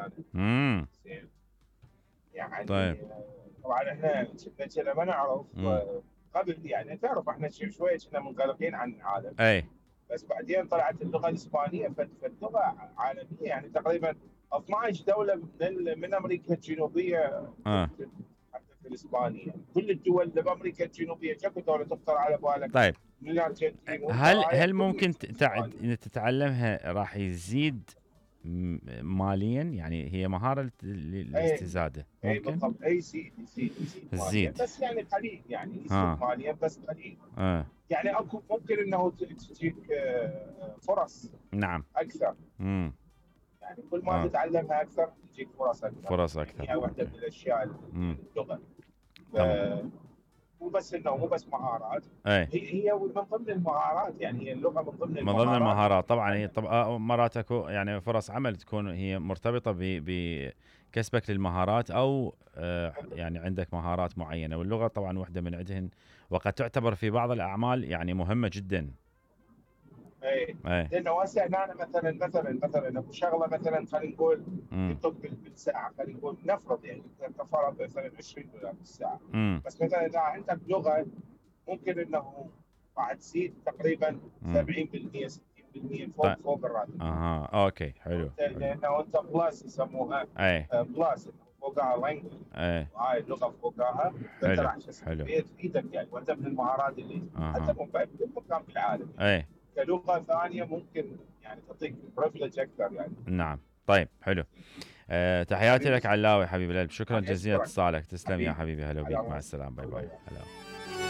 انا. زين. طيب. يعني طبعا احنا كنا ما نعرف امم قبل، يعني تعرف احنا شويه كنا منغلقين عن العالم. اي. بس بعدين طلعت اللغه الاسبانيه، فاللغه عالميه، يعني تقريبا 12 دوله من امريكا الجنوبيه اه. تتحدث الاسبانيه. كل الدول اللي بامريكا الجنوبيه شكو دوله تخطر على بالك؟ طيب، من الارجنتين هل والبرايا هل كلها ممكن اسباني. إن تتعلمها راح يزيد ماليا؟ يعني هي مهارة اي للاستزادة اي ممكن بالضبط، اي يزيد ماليا، تزيد. بس يعني قليل، يعني يزيد ها. ماليا بس قليل. اه. يعني اكو ممكن انه تجيك فرص نعم. اكثر. امم يعني كل ما اه. تتعلمها اكثر تجيك فرص اكثر. فرص يعني اكثر. هي واحده من اوكي. الاشياء، امم يعني اللغه. تمام. مو بس انه مو بس مهارات، اي. هي من ضمن المهارات، يعني هي اللغه من ضمن من ضمن المهارات اللي المهارات طبعا. هي تتعلم. طبعا مرات اكو يعني فرص عمل تكون هي مرتبطه بكسبك للمهارات، او يعني عندك مهارات معينه، واللغه طبعا واحده من عندهن، وقد تعتبر في بعض الاعمال يعني مهمه جدا. اي اي. لانه هسه هنا مثلا اكو شغله، مثلا خلينا نقول امم يطلب بالساعه، خلينا نقول نفرض يعني كفرض مثلا $20 بالساعه. امم بس مثلا اذا عندك لغه ممكن انه راح تزيد تقريبا امم 70% 60% طيب. فوق الراتب. اها. اوكي. حلو حلو. لانه انت بلس يسموها، اي. بلس انه فوقها لانجوج، اي. وهاي اللغه فوقها. فانت حلو راح حلو. تفيدك، يعني وانت من المهارات اللي حتى اها. بكل مكان في العالم، يعني اي. كلغه ثانيه ممكن يعني تعطيك بريفليج اكثر يعني. نعم. طيب حلو. تحياتي حبيبي لك علاوي حبيبي القلب، شكرا انا جزيلا اشكرك اتصالك، تسلم يا حبيبي، حبيبي، هلا على بيك، مع راسي. السلامه، باي الله باي، يعافيك. هلا.